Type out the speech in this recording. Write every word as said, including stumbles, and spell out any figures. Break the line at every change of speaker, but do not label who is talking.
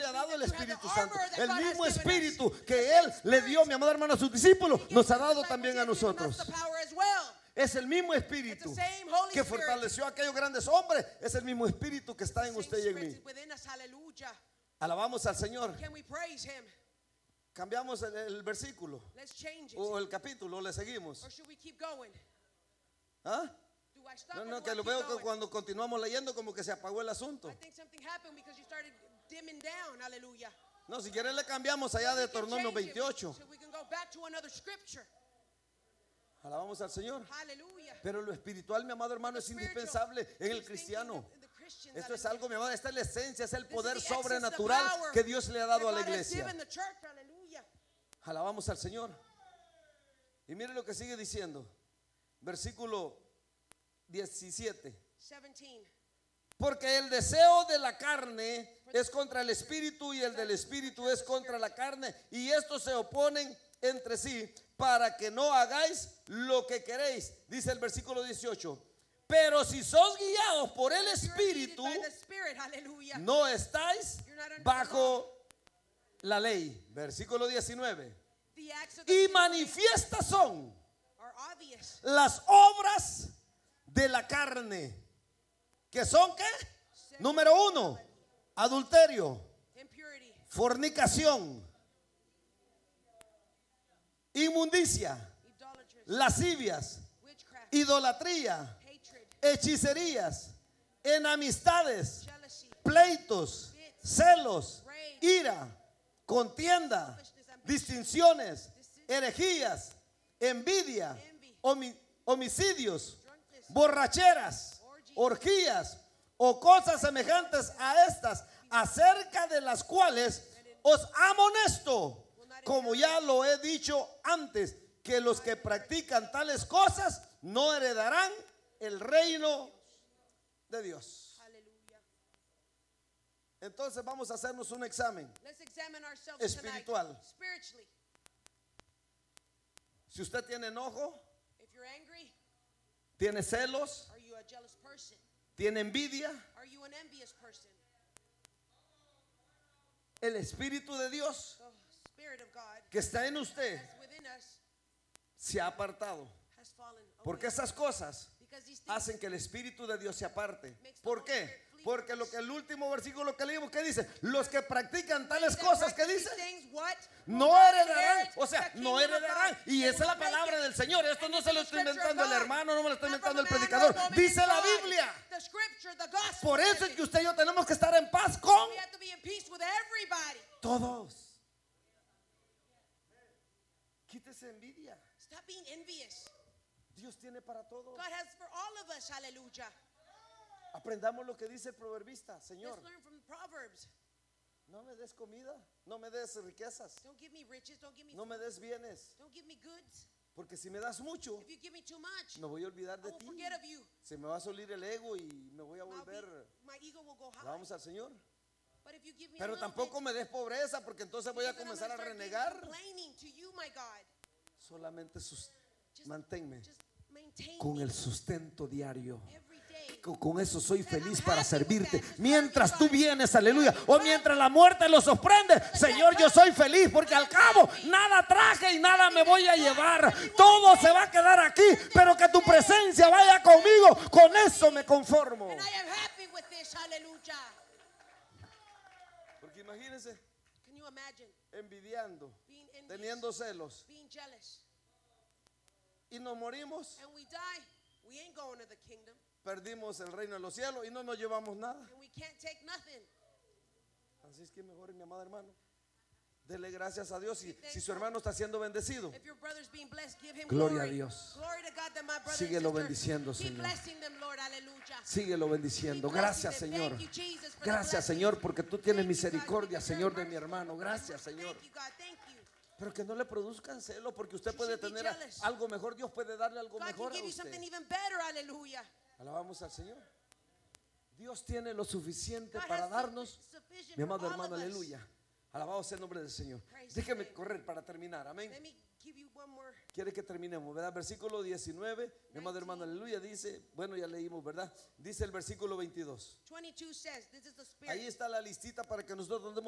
ha dado el Espíritu Santo. El mismo Espíritu que Él le dio, mi amado hermano, a sus discípulos, nos ha dado también a nosotros. Es el mismo Espíritu que fortaleció a aquellos grandes hombres. Es el mismo Espíritu que está en usted y en mí. Alabamos al Señor. Cambiamos el, el versículo o el capítulo, le seguimos. ¿Ah? No, no, que lo veo que cuando continuamos leyendo como que se apagó el asunto. No, si quieren le cambiamos allá de Deuteronomio veintiocho. Alabamos al Señor. Pero lo espiritual, mi amado hermano, es indispensable en el cristiano. Esto es algo, mi amado, esta es la esencia, es el poder sobrenatural que Dios le ha dado a la iglesia. Alabamos al Señor. Y mire lo que sigue diciendo. Versículo diecisiete. Porque el deseo de la carne es contra el espíritu y el del espíritu es contra la carne, y estos se oponen entre sí para que no hagáis lo que queréis. Dice el versículo dieciocho. Pero si sos guiados por el espíritu, no estáis bajo la ley. Versículo diecinueve. Y manifiestas son las obras de la carne, que son ¿qué? Número uno, adulterio, fornicación, inmundicia, lascivias, idolatría, hechicerías, enemistades, pleitos, celos, ira, contienda, distinciones, herejías, envidia, homi- homicidios, borracheras, orgías o cosas semejantes a estas, acerca de las cuales os amonesto, como ya lo he dicho antes, que los que practican tales cosas no heredarán el reino de Dios. Entonces vamos a hacernos un examen espiritual. Si usted tiene enojo, tiene celos, tiene envidia, el Espíritu de Dios que está en usted se ha apartado. Porque esas cosas hacen que el Espíritu de Dios se aparte. ¿Por qué? Porque lo que el último versículo que leímos, ¿qué dice? Los que practican tales cosas, ¿qué dice? No heredarán, o sea, no heredarán. Y esa es la palabra del Señor. Esto no se lo está inventando el hermano, no me lo está inventando el predicador. Dice la Biblia. Por eso es que usted y yo tenemos que estar en paz con todos. Quítese envidia. Dios tiene para todos. Aprendamos lo que dice el proverbista. Señor, no me des comida, no me des riquezas, no me des bienes, porque si me das mucho, me voy a olvidar de ti. Se me va a salir el ego y me voy a volver. Vamos al Señor. Pero tampoco me des pobreza, porque entonces voy a comenzar a renegar. Solamente sus, manténme con el sustento diario. Con eso soy feliz para servirte. Mientras tú vienes, aleluya, o mientras la muerte lo sorprende, Señor, yo soy feliz, porque al cabo nada traje y nada me voy a llevar. Todo se va a quedar aquí, pero que tu presencia vaya conmigo. Con eso me conformo. Porque imagínense, envidiando, teniendo celos, y nos morimos, perdimos el reino de los cielos y no nos llevamos nada. Así es que mejor, mi amado hermano, dele gracias a Dios. Si, si su hermano está siendo bendecido, gloria a Dios. Síguelo bendiciendo, Señor. Síguelo bendiciendo. Gracias, Señor. Gracias, Señor, porque tú tienes misericordia, Señor, de mi hermano. Gracias, Señor. Pero que no le produzcan celo, porque usted puede tener algo mejor. Dios puede darle algo mejor a usted. Alabamos al Señor. Dios tiene lo suficiente para darnos, mi amado hermano, aleluya. Alabado sea el nombre del Señor. Déjeme correr para terminar, amén. Quiere que terminemos, ¿verdad? Versículo diecinueve, mi amado hermano, aleluya, dice, bueno, ya leímos, ¿verdad? Dice el versículo veintidós. Ahí está la listita para que nosotros